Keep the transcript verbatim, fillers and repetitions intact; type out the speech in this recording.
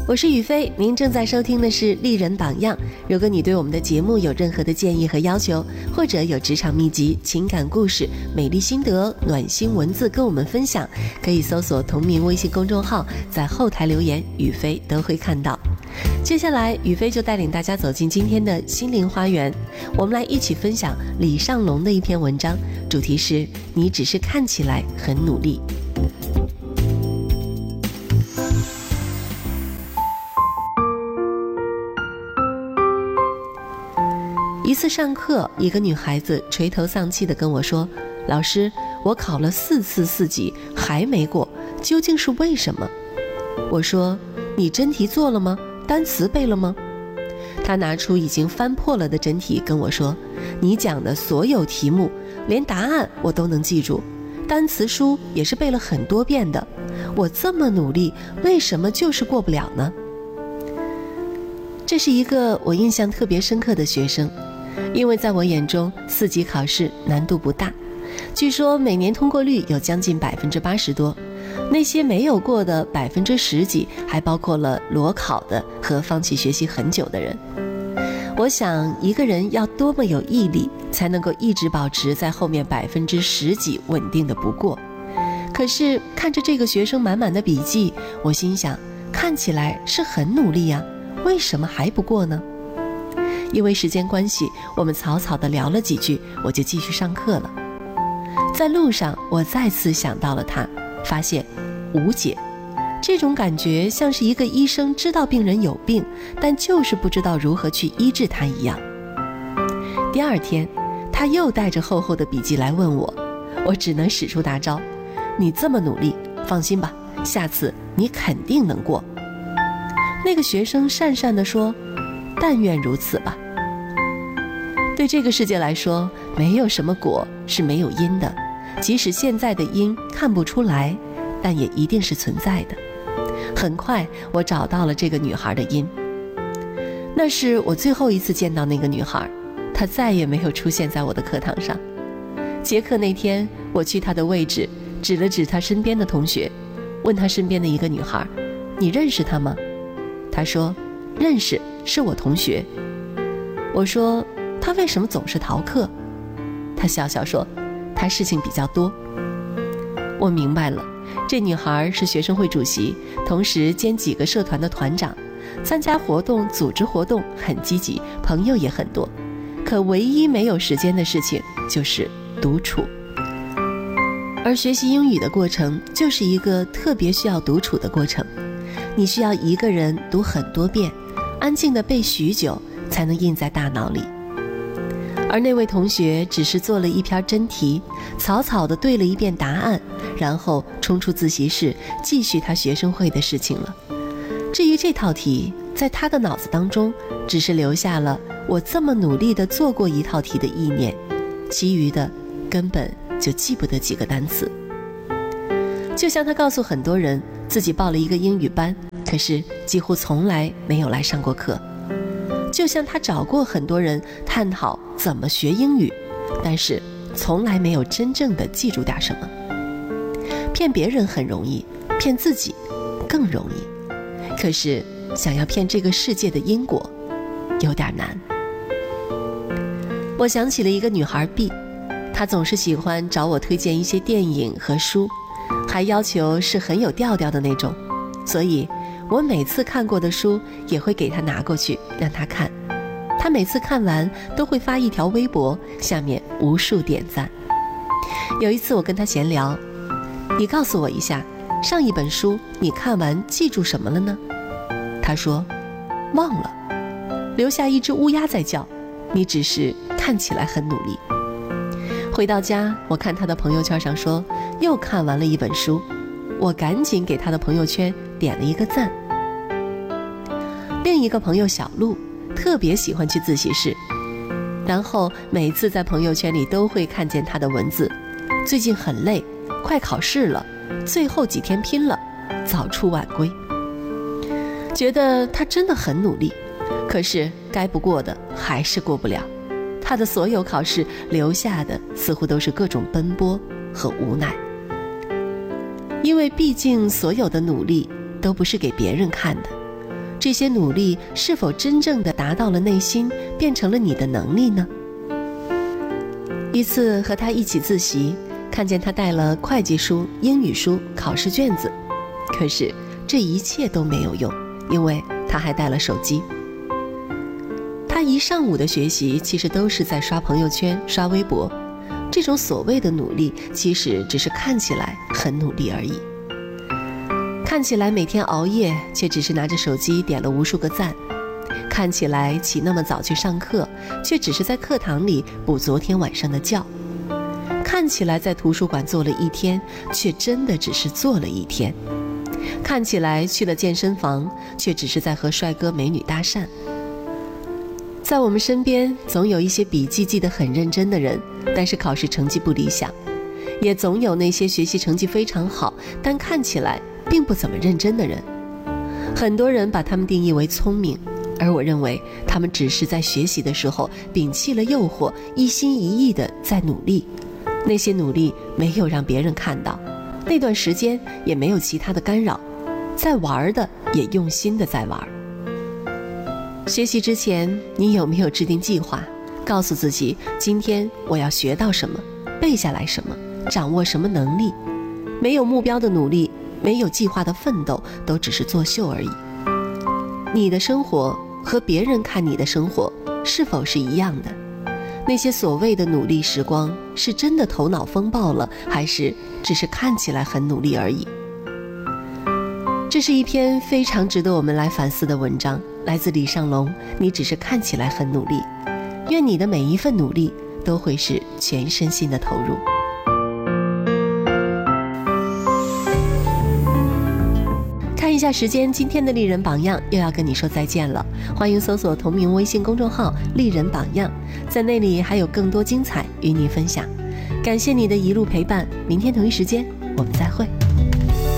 我是雨飞，您正在收听的是丽人榜样。如果你对我们的节目有任何的建议和要求，或者有职场秘籍、情感故事、美丽心得、暖心文字跟我们分享，可以搜索同名微信公众号，在后台留言，雨飞都会看到。接下来雨飞就带领大家走进今天的心灵花园，我们来一起分享李尚龙的一篇文章，主题是你只是看起来很努力。一次上课，一个女孩子垂头丧气地跟我说，老师，我考了四次四级还没过，究竟是为什么？我说，你真题做了吗？单词背了吗？她拿出已经翻破了的真题跟我说，你讲的所有题目连答案我都能记住，单词书也是背了很多遍的，我这么努力，为什么就是过不了呢？这是一个我印象特别深刻的学生，因为在我眼中四级考试难度不大，据说每年通过率有将近百分之八十多，那些没有过的百分之十几还包括了裸考的和放弃学习很久的人。我想一个人要多么有毅力才能够一直保持在后面百分之十几稳定的不过。可是看着这个学生满满的笔记，我心想，看起来是很努力呀，为什么还不过呢？因为时间关系，我们草草地聊了几句，我就继续上课了。在路上，我再次想到了他，发现无解。这种感觉像是一个医生知道病人有病，但就是不知道如何去医治他一样。第二天，他又带着厚厚的笔记来问我，我只能使出大招，你这么努力，放心吧，下次你肯定能过。那个学生讪讪地说，但愿如此吧。对这个世界来说，没有什么果是没有因的，即使现在的因看不出来，但也一定是存在的。很快我找到了这个女孩的因，那是我最后一次见到那个女孩，她再也没有出现在我的课堂上。结课那天，我去她的位置，指了指她身边的同学，问她身边的一个女孩，你认识她吗？她说，认识，是我同学。我说，她为什么总是逃课？她笑笑说，她事情比较多。我明白了，这女孩是学生会主席，同时兼几个社团的团长，参加活动组织活动很积极，朋友也很多，可唯一没有时间的事情就是独处。而学习英语的过程就是一个特别需要独处的过程，你需要一个人读很多遍，安静地背许久，才能印在大脑里。而那位同学只是做了一篇真题，草草地对了一遍答案，然后冲出自习室继续他学生会的事情了。至于这套题，在他的脑子当中只是留下了我这么努力地做过一套题的意念，其余的根本就记不得几个单词。就像他告诉很多人自己报了一个英语班，可是几乎从来没有来上过课。就像他找过很多人探讨怎么学英语，但是从来没有真正的记住点什么。骗别人很容易，骗自己更容易，可是想要骗这个世界的因果有点难。我想起了一个女孩 B， 她总是喜欢找我推荐一些电影和书，还要求是很有调调的那种，所以我每次看过的书也会给她拿过去让她看，她每次看完都会发一条微博，下面无数点赞。有一次我跟她闲聊，你告诉我一下，上一本书你看完记住什么了呢？她说，忘了，留下一只乌鸦在叫，你只是看起来很努力。回到家，我看她的朋友圈上说又看完了一本书，我赶紧给她的朋友圈点了一个赞。另一个朋友小鹿特别喜欢去自习室，然后每次在朋友圈里都会看见她的文字，最近很累，快考试了，最后几天拼了，早出晚归。觉得她真的很努力，可是该不过的还是过不了。她的所有考试留下的似乎都是各种奔波和无奈。因为毕竟所有的努力都不是给别人看的， 这些努力是否真正的达到了内心，变成了你的能力呢？一次和他一起自习，看见他带了会计书、英语书、考试卷子，可是这一切都没有用，因为他还带了手机。他一上午的学习其实都是在刷朋友圈、刷微博，这种所谓的努力，其实只是看起来很努力而已。看起来每天熬夜，却只是拿着手机点了无数个赞；看起来起那么早去上课，却只是在课堂里补昨天晚上的觉；看起来在图书馆坐了一天，却真的只是坐了一天；看起来去了健身房，却只是在和帅哥美女搭讪。在我们身边，总有一些笔记记得很认真的人，但是考试成绩不理想；也总有那些学习成绩非常好，但看起来并不怎么认真的人。很多人把他们定义为聪明，而我认为他们只是在学习的时候摒弃了诱惑，一心一意的在努力。那些努力没有让别人看到，那段时间也没有其他的干扰，在玩的也用心的在玩。学习之前，你有没有制定计划，告诉自己今天我要学到什么，背下来什么，掌握什么能力？没有目标的努力，没有计划的奋斗，都只是作秀而已。你的生活和别人看你的生活是否是一样的？那些所谓的努力时光，是真的头脑风暴了，还是只是看起来很努力而已？这是一篇非常值得我们来反思的文章，来自李尚龙。你只是看起来很努力，愿你的每一份努力都会是全身心的投入。看一下时间，今天的丽人榜样又要跟你说再见了。欢迎搜索同名微信公众号丽人榜样，在那里还有更多精彩与你分享。感谢你的一路陪伴，明天同一时间我们再会。